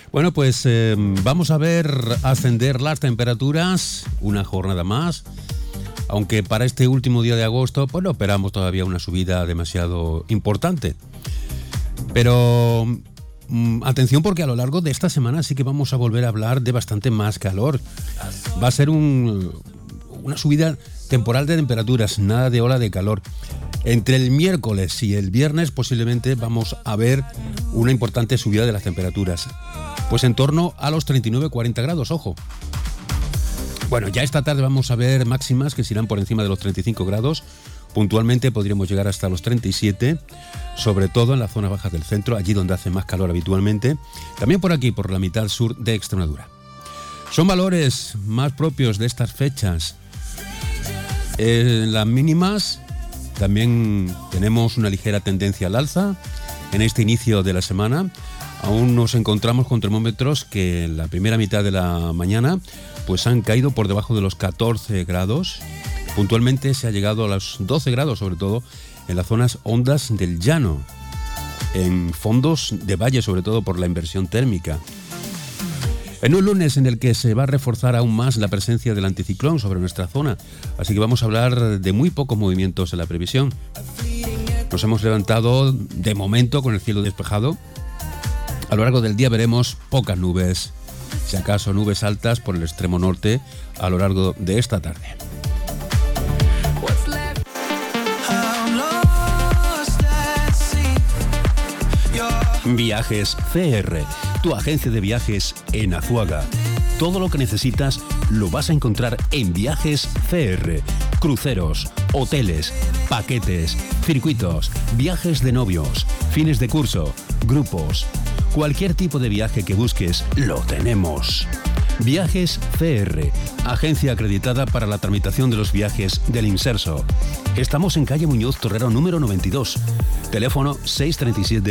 Bueno, pues vamos a ver ascender las temperaturas una jornada más. Aunque para este último día de agosto, pues no esperamos todavía una subida demasiado importante. Pero atención, porque a lo largo de esta semana sí que vamos a volver a hablar de bastante más calor. Va a ser una subida temporal de temperaturas, nada de ola de calor. Entre el miércoles y el viernes posiblemente vamos a ver una importante subida de las temperaturas. Pues en torno a los 39-40 grados, ojo. Bueno, ya esta tarde vamos a ver máximas que se irán por encima de los 35 grados. Puntualmente podríamos llegar hasta los 37, sobre todo en las zonas bajas del centro, allí donde hace más calor habitualmente. También por aquí, por la mitad sur de Extremadura. Son valores más propios de estas fechas. En las mínimas también tenemos una ligera tendencia al alza en este inicio de la semana. Aún nos encontramos con termómetros que en la primera mitad de la mañana pues han caído por debajo de los 14 grados. Puntualmente se ha llegado a los 12 grados, sobre todo en las zonas hondas del llano, en fondos de valle, sobre todo por la inversión térmica. En un lunes en el que se va a reforzar aún más la presencia del anticiclón sobre nuestra zona, así que vamos a hablar de muy pocos movimientos en la previsión. Nos hemos levantado de momento con el cielo despejado. A lo largo del día veremos pocas nubes, si acaso nubes altas por el extremo norte a lo largo de esta tarde. Viajes CR, tu agencia de viajes en Azuaga. Todo lo que necesitas lo vas a encontrar en Viajes CR. Cruceros, hoteles, paquetes, circuitos, viajes de novios, fines de curso, grupos. Cualquier tipo de viaje que busques, lo tenemos. Viajes CR, agencia acreditada para la tramitación de los viajes del Inserso. Estamos en calle Muñoz Torrero número 92, teléfono 637